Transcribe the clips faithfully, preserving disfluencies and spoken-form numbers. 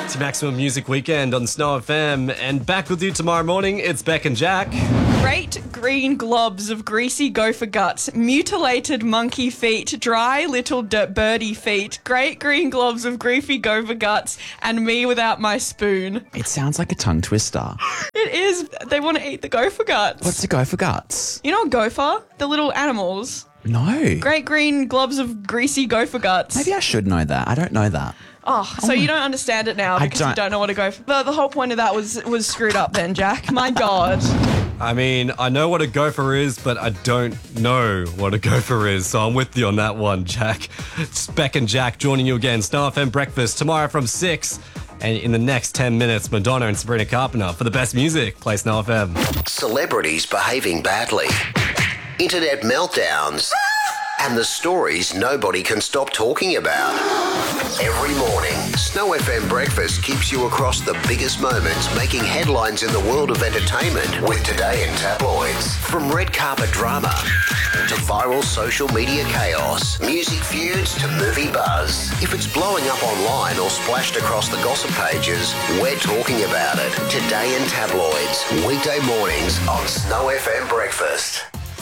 To Maximum Music Weekend on Snow F M, and back with you tomorrow morning. It's Beck and Jack. Great green globs of greasy gopher guts, mutilated monkey feet, dry little dirt birdie feet, great green globs of greasy gopher guts, and me without my spoon. It sounds like a tongue twister. It is. They want to eat the gopher guts. What's a gopher guts? You know a gopher? The little animals. No. Great green globs of greasy gopher guts. Maybe I should know that. I don't know that. Oh, so you don't understand it now because don't. you don't know what a gopher... The, the whole point of that was was screwed up then, Jack. My God. I mean, I know what a gopher is, but I don't know what a gopher is, so I'm with you on that one, Jack. It's Beck and Jack joining you again. Snow F M Breakfast tomorrow from six. And in the next ten minutes, Madonna and Sabrina Carpenter for the best music. Play Snow F M. Celebrities behaving badly. Internet meltdowns. And the stories nobody can stop talking about. Every morning, Snow F M Breakfast keeps you across the biggest moments making headlines in the world of entertainment with Today in Tabloids. From red carpet drama to viral social media chaos, music feuds to movie buzz. If it's blowing up online or splashed across the gossip pages, we're talking about it. Today in Tabloids, weekday mornings on Snow F M Breakfast.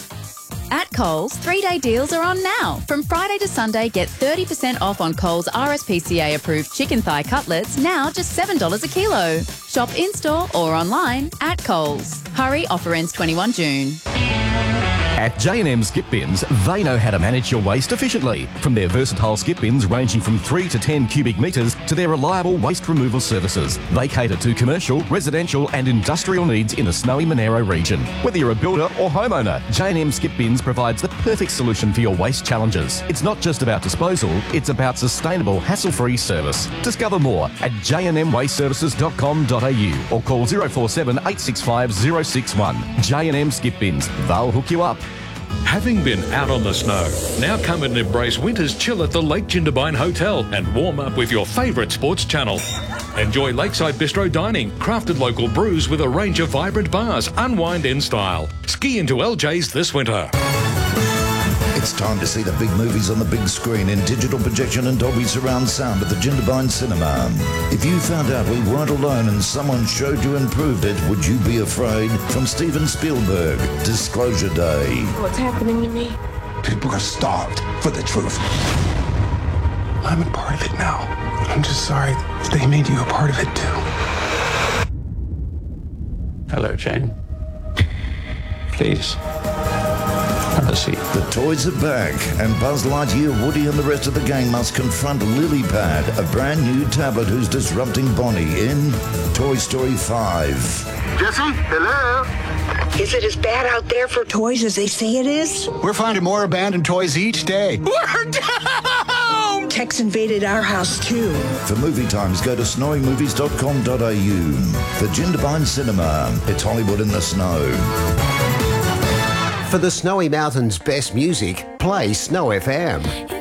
At Coles, three-day deals are on now. From Friday to Sunday, get thirty percent off on Coles R S P C A-approved chicken thigh cutlets, now just seven dollars a kilo. Shop in-store or online at Coles. Hurry, offer ends twenty-first of June. At J and M Skip Bins, they know how to manage your waste efficiently. From their versatile skip bins ranging from three to ten cubic metres to their reliable waste removal services, they cater to commercial, residential and industrial needs in the snowy Monaro region. Whether you're a builder or homeowner, J and M Skip Bins provides the perfect solution for your waste challenges. It's not just about disposal, it's about sustainable, hassle-free service. Discover more at j n m waste services dot com dot a u or call zero four seven, eight six five, zero six one. J and M Skip Bins, they'll hook you up. Having been out on the snow, now come and embrace winter's chill at the Lake Jindabyne Hotel and warm up with your favourite sports channel. Enjoy lakeside bistro dining, crafted local brews with a range of vibrant bars, unwind in style. Ski into L J's this winter. It's time to see the big movies on the big screen in digital projection and Dolby surround sound at the Jindabyne Cinema. If you found out we weren't alone and someone showed you and proved it, would you be afraid? From Steven Spielberg, Disclosure Day. What's happening to me? People are starved for the truth. I'm a part of it now. I'm just sorry they made you a part of it too. Hello, Jane. Please. Have a seat. The toys are back, and Buzz Lightyear, Woody and the rest of the gang must confront LilyPad, a brand new tablet who's disrupting Bonnie in Toy Story five. Jesse, hello? Is it as bad out there for toys as they say it is? We're finding more abandoned toys each day. We're down! Tex invaded our house, too. For movie times, go to snowy movies dot com dot a u. The Jindabyne Cinema. It's Hollywood in the snow. For the Snowy Mountains' best music, play Snow F M.